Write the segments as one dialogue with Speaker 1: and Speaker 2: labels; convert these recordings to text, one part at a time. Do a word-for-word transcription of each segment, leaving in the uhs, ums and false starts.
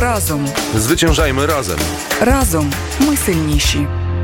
Speaker 1: Разом.
Speaker 2: Зwyciężajmy разом.
Speaker 1: Разом ми сильніші.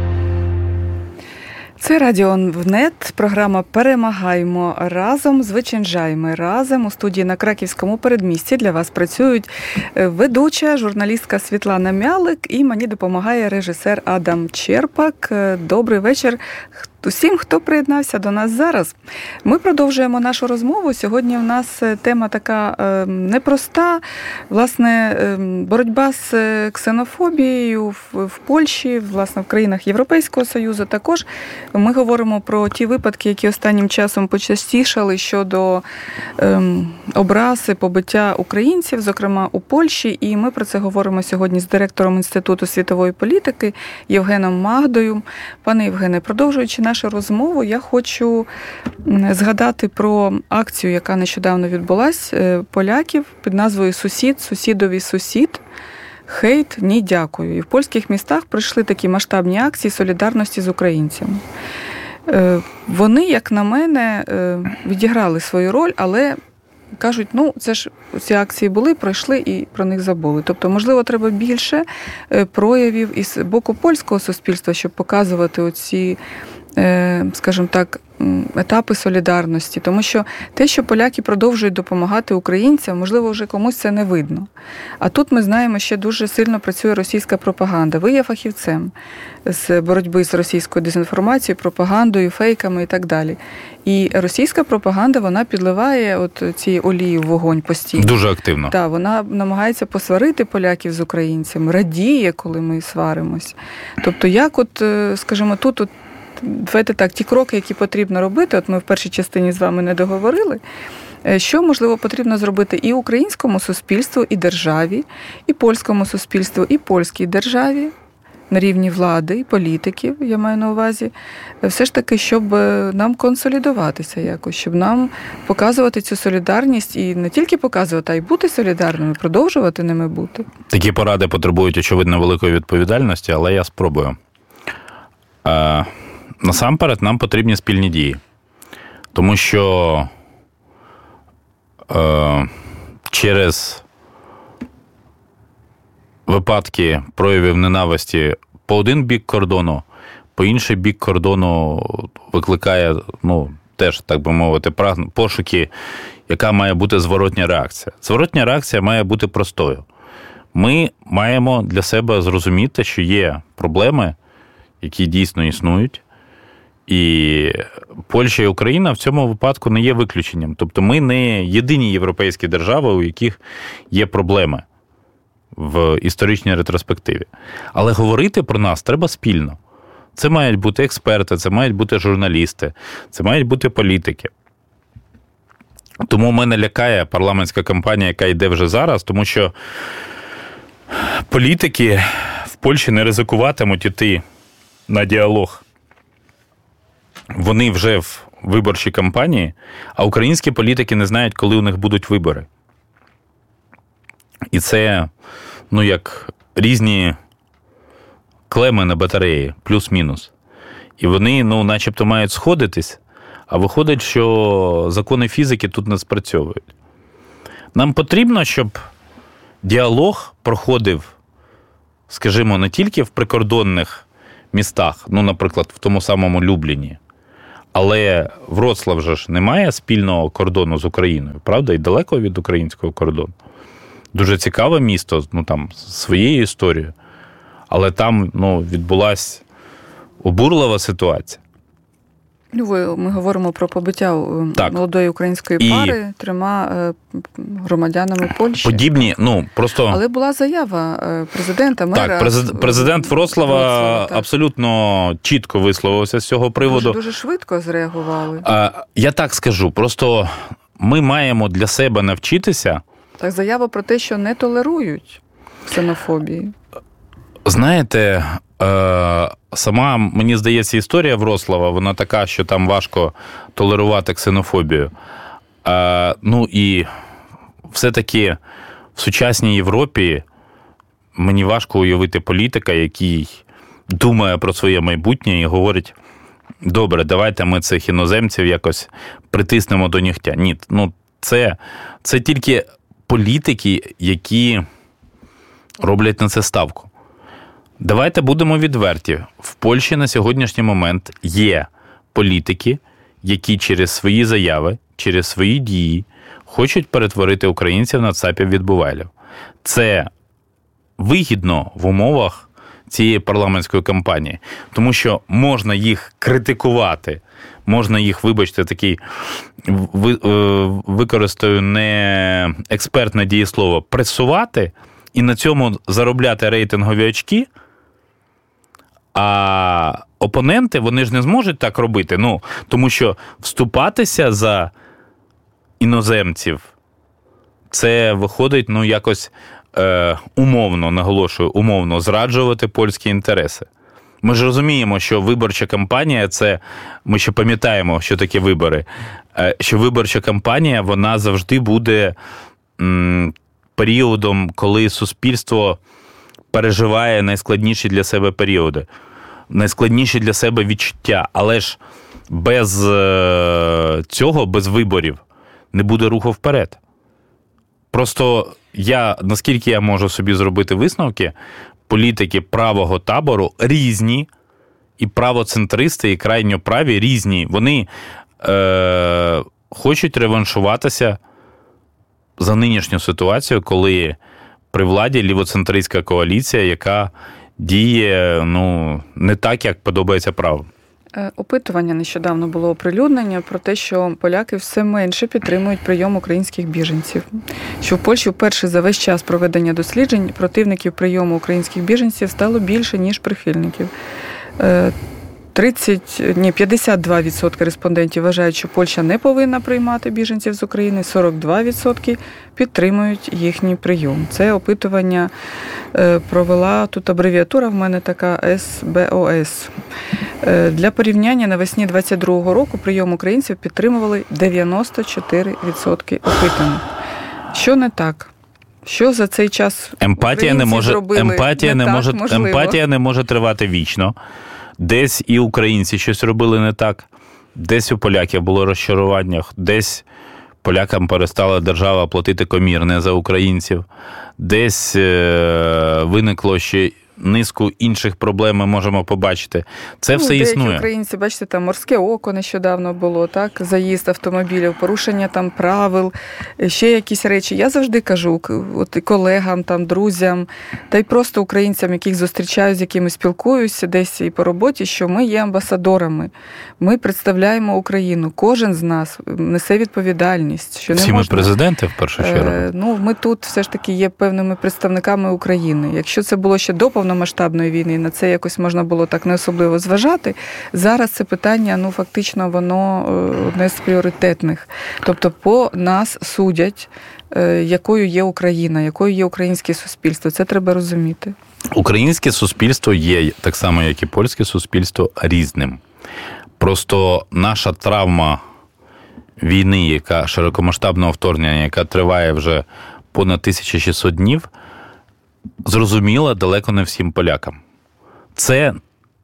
Speaker 1: Це Радіо ОНВНЕТ, програма «Перемагаємо разом, зwyciężajmy разом». У студії на Краківському передмісті для вас працюють ведуча, журналістка Світлана Мялик і мені допомагає режисер Адам Черпак. Добрий вечір усім, хто приєднався до нас зараз. Ми продовжуємо нашу розмову. Сьогодні у нас тема така е, непроста. Власне, е, боротьба з ксенофобією в, в Польщі, власне, в країнах Європейського Союзу також. Ми говоримо про ті випадки, які останнім часом почастішали щодо е, образи, побиття українців, зокрема у Польщі. І ми про це говоримо сьогодні з директором Інституту світової політики Євгеном Магдою. Пане Євгене, продовжуючи нашу розмову, я хочу згадати про акцію, яка нещодавно відбулась, поляків під назвою «Сусід, сусідові сусід». Хейт, ні, дякую. І в польських містах пройшли такі масштабні акції солідарності з українцями. Вони, як на мене, відіграли свою роль, але кажуть, ну, це ж ці акції були, пройшли і про них забули. Тобто, можливо, треба більше проявів із боку польського суспільства, щоб показувати оці, скажімо так, етапи солідарності. Тому що те, що поляки продовжують допомагати українцям, можливо, вже комусь це не видно. А тут ми знаємо, що дуже сильно працює російська пропаганда. Ви є фахівцем з боротьби з російською дезінформацією, пропагандою, фейками і так далі. І російська пропаганда, вона підливає от ці олії в вогонь постійно.
Speaker 3: Дуже активно.
Speaker 1: Так, вона намагається посварити поляків з українцями, радіє, коли ми сваримось. Тобто, як от, скажімо, тут от давайте так, ті кроки, які потрібно робити, от ми в першій частині з вами не договорили, що, можливо, потрібно зробити і українському суспільству, і державі, і польському суспільству, і польській державі, на рівні влади і політиків, я маю на увазі, все ж таки, щоб нам консолідуватися якось, щоб нам показувати цю солідарність і не тільки показувати, а й бути солідарними, продовжувати ними бути.
Speaker 3: Такі поради потребують, очевидно, великої відповідальності, але я спробую. А... Насамперед, нам потрібні спільні дії. Тому що е, через випадки проявів ненависті по один бік кордону, по інший бік кордону викликає, ну, теж, так би мовити, пошуки, яка має бути зворотня реакція. Зворотня реакція має бути простою. Ми маємо для себе зрозуміти, що є проблеми, які дійсно існують, і Польща і Україна в цьому випадку не є виключенням. Тобто ми не єдині європейські держави, у яких є проблеми в історичній ретроспективі. Але говорити про нас треба спільно. Це мають бути експерти, це мають бути журналісти, це мають бути політики. Тому мене лякає парламентська кампанія, яка йде вже зараз, тому що політики в Польщі не ризикуватимуть іти на діалог. Вони вже в виборчій кампанії, а українські політики не знають, коли у них будуть вибори. І це, ну, як різні клеми на батареї, плюс-мінус. І вони, ну, начебто мають сходитись, а виходить, що закони фізики тут не спрацьовують. Нам потрібно, щоб діалог проходив, скажімо, не тільки в прикордонних містах, ну, наприклад, в тому самому Любліні, але Вроцлав же ж не має спільного кордону з Україною, правда? І далеко від українського кордону. Дуже цікаве місто, ну, там, своєю історією. Але там, ну, відбулась обурлива ситуація.
Speaker 1: Ну, ми говоримо про побиття так. молодої української пари і трьома громадянами Польщі.
Speaker 3: Подібні, ну, просто...
Speaker 1: Але була заява президента, мера.
Speaker 3: Так, президент, президент Вроцлава, Вроцлава абсолютно чітко висловився з цього приводу.
Speaker 1: Дуже, дуже швидко зреагували.
Speaker 3: А, я так скажу, просто ми маємо для себе навчитися...
Speaker 1: Так, заява про те, що не толерують ксенофобії.
Speaker 3: Знаєте... Сама, мені здається, історія Вроцлава, вона така, що там важко толерувати ксенофобію. Ну і все-таки в сучасній Європі мені важко уявити політика, який думає про своє майбутнє і говорить, добре, давайте ми цих іноземців якось притиснемо до нігтя. Ні, ну це, це тільки політики, які роблять на це ставку. Давайте будемо відверті. В Польщі на сьогоднішній момент є політики, які через свої заяви, через свої дії хочуть перетворити українців на цапів відбувайлів. Це вигідно в умовах цієї парламентської кампанії. Тому що можна їх критикувати, можна їх, вибачте, такий, використаю не експертне дієслово, пресувати і на цьому заробляти рейтингові очки, а опоненти, вони ж не зможуть так робити. Ну, тому що вступатися за іноземців, це виходить, ну, якось е, умовно, наголошую, умовно, зраджувати польські інтереси. Ми ж розуміємо, що виборча кампанія – це, ми ще пам'ятаємо, що таке вибори, е, що виборча кампанія, вона завжди буде м, періодом, коли суспільство переживає найскладніші для себе періоди, найскладніші для себе відчуття. Але ж без е, цього, без виборів, не буде руху вперед. Просто я, наскільки я можу собі зробити висновки, політики правого табору різні, і правоцентристи, і крайньоправі різні. Вони е, хочуть реваншуватися за нинішню ситуацію, коли при владі лівоцентристська коаліція, яка діє, ну, не так, як подобається праву.
Speaker 1: Опитування нещодавно було оприлюднення про те, що поляки все менше підтримують прийом українських біженців. Що в Польщі вперше за весь час проведення досліджень противників прийому українських біженців стало більше, ніж прихильників. тридцять, ні, п'ятдесят два відсотки респондентів вважають, що Польща не повинна приймати біженців з України, сорок два відсотки підтримують їхній прийом. Це опитування провела, тут абревіатура в мене така, ес бе о ес. Для порівняння, навесні двадцять другого року прийом українців підтримували дев'яносто чотири відсотки опитаних. Що не так? Що за цей час
Speaker 3: емпатія не може, емпатія не, не може, емпатія не може тривати вічно. Десь і українці щось робили не так, десь у поляків було розчарування, десь полякам перестала держава платити комір не за українців, десь е- виникло ще низку інших проблем ми можемо побачити. Це ну, все деякі існує. Деякі
Speaker 1: українці, бачите, там морське око нещодавно було, так, заїзд автомобілів, порушення там правил, ще якісь речі. Я завжди кажу от колегам, там, друзям, та й просто українцям, яких зустрічаю, з якими спілкуюся десь і по роботі, що ми є амбасадорами. Ми представляємо Україну. Кожен з нас несе відповідальність. Що не
Speaker 3: Всі
Speaker 1: можна,
Speaker 3: ми президенти, в першу чергу.
Speaker 1: Е, ну, ми тут все ж таки є певними представниками України. Якщо це було ще до повномасштабної війни, на це якось можна було так не особливо зважати. Зараз це питання, ну, фактично, воно одне з пріоритетних. Тобто по нас судять, якою є Україна, якою є українське суспільство. Це треба розуміти.
Speaker 3: Українське суспільство є, так само, як і польське суспільство, різним. Просто наша травма війни, яка широкомасштабного вторгнення, яка триває вже понад тисяча шістсот днів, зрозуміла далеко не всім полякам. Це,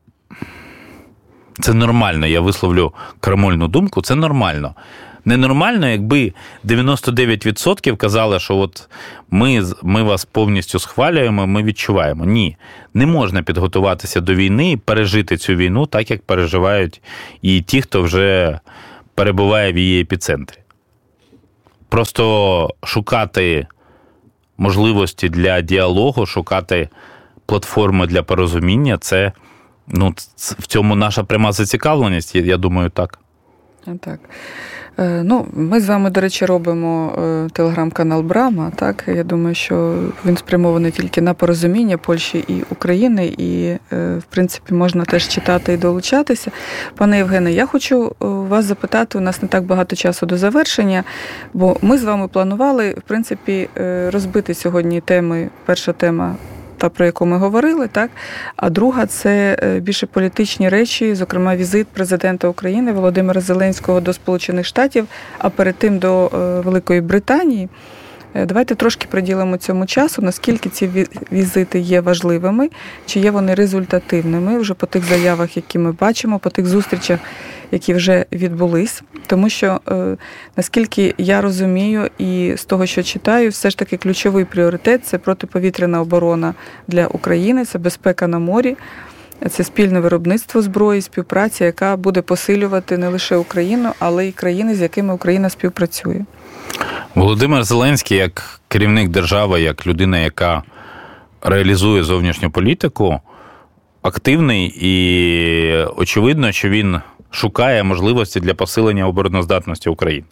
Speaker 3: це нормально, я висловлю крамольну думку, це нормально. Ненормально, якби дев'яносто дев'ять відсотків казали, що от ми, ми вас повністю схвалюємо, ми відчуваємо. Ні, не можна підготуватися до війни і пережити цю війну так, як переживають і ті, хто вже перебуває в її епіцентрі. Просто шукати можливості для діалогу, шукати платформи для порозуміння, це, ну, в цьому наша пряма зацікавленість, я думаю, так.
Speaker 1: Так. Ну, ми з вами, до речі, робимо телеграм-канал Брама, так? Я думаю, що він спрямований тільки на порозуміння Польщі і України, і, в принципі, можна теж читати і долучатися. Пане Євгене, я хочу вас запитати, у нас не так багато часу до завершення, бо ми з вами планували, в принципі, розбити сьогодні теми. Перша тема – та, про яку ми говорили, так? А друга – це більше політичні речі, зокрема візит президента України Володимира Зеленського до Сполучених Штатів, а перед тим до Великої Британії. Давайте трошки приділимо цьому часу, наскільки ці візити є важливими, чи є вони результативними вже по тих заявах, які ми бачимо, по тих зустрічах, які вже відбулись. Тому що, наскільки я розумію і з того, що читаю, все ж таки ключовий пріоритет – це протиповітряна оборона для України, це безпека на морі, це спільне виробництво зброї, співпраця, яка буде посилювати не лише Україну, але й країни, з якими Україна співпрацює.
Speaker 3: Володимир Зеленський, як керівник держави, як людина, яка реалізує зовнішню політику, активний і очевидно, що він шукає можливості для посилення обороноздатності України.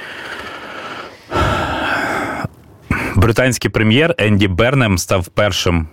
Speaker 3: Британський прем'єр Енді Бернем став першим,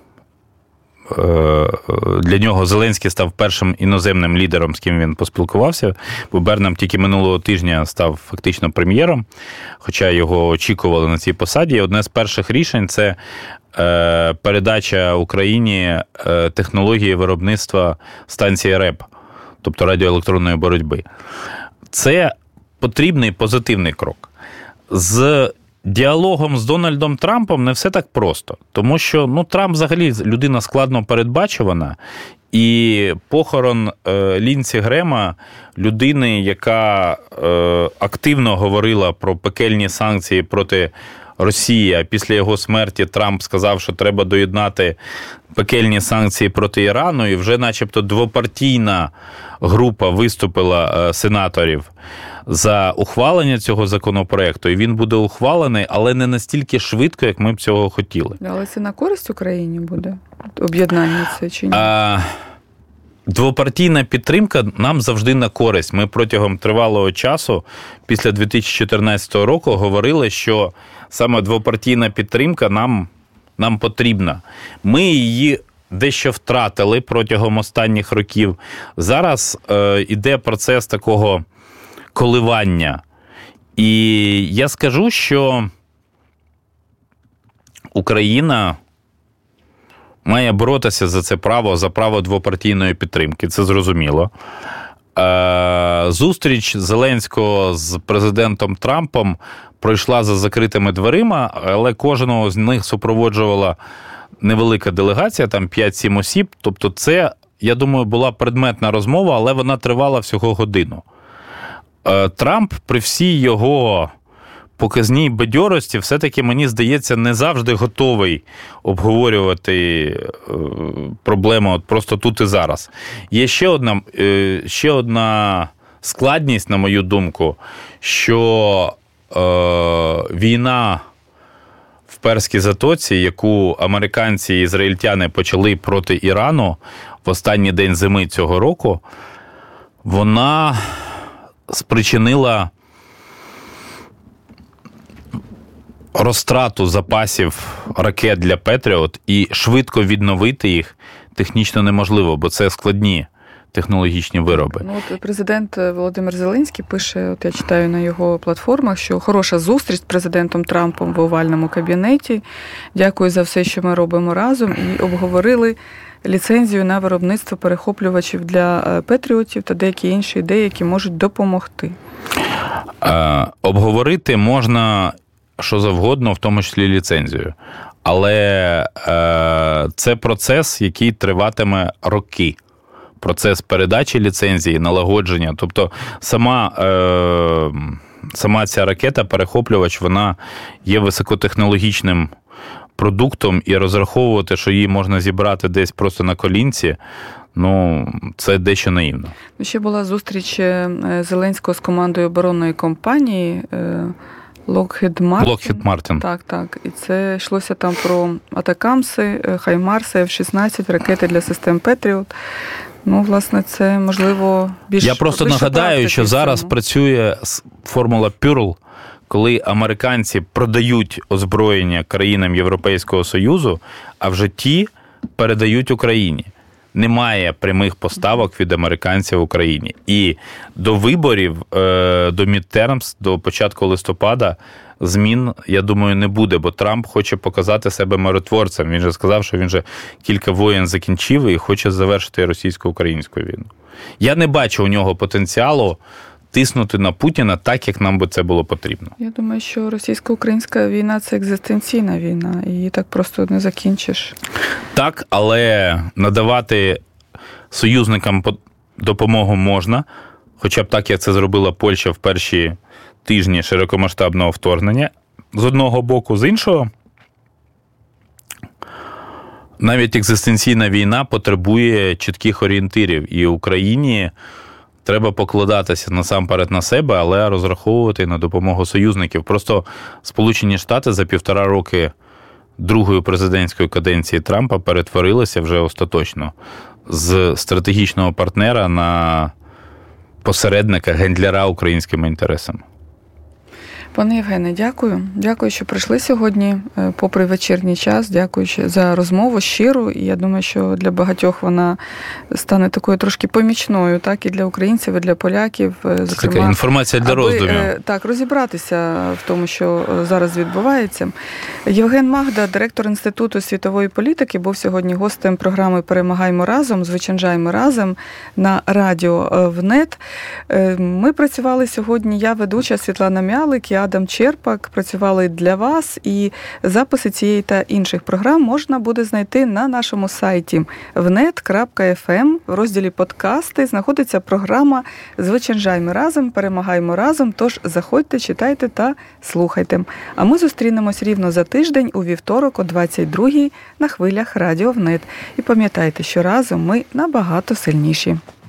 Speaker 3: для нього Зеленський став першим іноземним лідером, з ким він поспілкувався, бо Бернем тільки минулого тижня став фактично прем'єром, хоча його очікували на цій посаді. І одне з перших рішень – це передача Україні технології виробництва станції РЕП, тобто радіоелектронної боротьби. Це потрібний позитивний крок. З діалогом з Дональдом Трампом не все так просто, тому що ну, Трамп взагалі людина складно передбачувана, і похорон е, Лінсі Грема, людини, яка е, активно говорила про пекельні санкції проти Росії, а після його смерті Трамп сказав, що треба доєднати пекельні санкції проти Ірану, і вже начебто двопартійна група виступила е, сенаторів за ухвалення цього законопроекту, і він буде ухвалений, але не настільки швидко, як ми б цього хотіли.
Speaker 1: Але це на користь Україні буде? Об'єднання це чи ні?
Speaker 3: А, двопартійна підтримка нам завжди на користь. Ми протягом тривалого часу, після дві тисячі чотирнадцятого року, говорили, що саме двопартійна підтримка нам, нам потрібна. Ми її дещо втратили протягом останніх років. Зараз е, іде процес такого коливання. І я скажу, що Україна має боротися за це право, за право двопартійної підтримки, це зрозуміло. Зустріч Зеленського з президентом Трампом пройшла за закритими дверима, але кожного з них супроводжувала невелика делегація, там п'ять-сім осіб. Тобто це, я думаю, була предметна розмова, але вона тривала всього годину. Трамп при всій його показній бадьорості все-таки, мені здається, не завжди готовий обговорювати проблему от просто тут і зараз. Є ще одна, ще одна складність, на мою думку, що е, війна в Перській затоці, яку американці і ізраїльтяни почали проти Ірану в останній день зими цього року, вона спричинила розтрату запасів ракет для Петріот, і швидко відновити їх технічно неможливо, бо це складні технологічні вироби.
Speaker 1: Ну, от президент Володимир Зеленський пише, от я читаю на його платформах, що хороша зустріч з президентом Трампом в овальному кабінеті. Дякую за все, що ми робимо разом. І обговорили ліцензію на виробництво перехоплювачів для Петріотів та деякі інші ідеї, які можуть допомогти.
Speaker 3: Е, обговорити можна що завгодно, в тому числі ліцензію. Але е, це процес, який триватиме роки. Процес передачі ліцензії, налагодження. Тобто сама, е, сама ця ракета-перехоплювач, вона є високотехнологічним продуктом, і розраховувати, що її можна зібрати десь просто на колінці, ну, це дещо наївно.
Speaker 1: Ще була зустріч Зеленського з командою оборонної компанії Lockheed Martin.
Speaker 3: Lockheed Martin.
Speaker 1: Так, так. І це йшлося там про атакамси, хаймарси, еф шістнадцять, ракети для систем Петріот. Ну, власне, це, можливо, більш...
Speaker 3: Я просто нагадаю, що зараз цьому. Працює формула Pearl, коли американці продають озброєння країнам Європейського Союзу, а вже ті передають Україні. Немає прямих поставок від американців в Україні. І до виборів, до мідтермс, до початку листопада змін, я думаю, не буде, бо Трамп хоче показати себе миротворцем. Він же сказав, що він же кілька воєн закінчив і хоче завершити російсько-українську війну. Я не бачу у нього потенціалу тиснути на Путіна так, як нам би це було потрібно.
Speaker 1: Я думаю, що російсько-українська війна – це екзистенційна війна, і її так просто не закінчиш.
Speaker 3: Так, але надавати союзникам допомогу можна, хоча б так, як це зробила Польща в перші тижні широкомасштабного вторгнення, з одного боку, з іншого, навіть екзистенційна війна потребує чітких орієнтирів, і Україні треба покладатися насамперед на себе, але розраховувати на допомогу союзників. Просто Сполучені Штати за півтора роки другої президентської каденції Трампа перетворилися вже остаточно з стратегічного партнера на посередника, гендляра українськими інтересами.
Speaker 1: Пане Євгене, дякую. Дякую, що прийшли сьогодні, попри вечірній час. Дякую за розмову щиру. І я думаю, що для багатьох вона стане такою трошки помічною, так, і для українців, і для поляків.
Speaker 3: Зокрема, така інформація для
Speaker 1: аби,
Speaker 3: роздумів.
Speaker 1: Так, розібратися в тому, що зараз відбувається. Євген Магда, директор Інституту світової політики, був сьогодні гостем програми «Перемагаємо разом», «Звичайно разом» на радіо ВНЕТ. Ми працювали сьогодні, я ведуча Світлана Мялик, я Адам Черпак, працювали для вас, і записи цієї та інших програм можна буде знайти на нашому сайті внет крапка еф ем. В розділі «Подкасти» знаходиться програма «Звичайно разом», «Перемагаємо разом», тож заходьте, читайте та слухайте. А ми зустрінемось рівно за тиждень у вівторок о двадцять другій на хвилях Радіо ВНЕТ. І пам'ятайте, що разом ми набагато сильніші.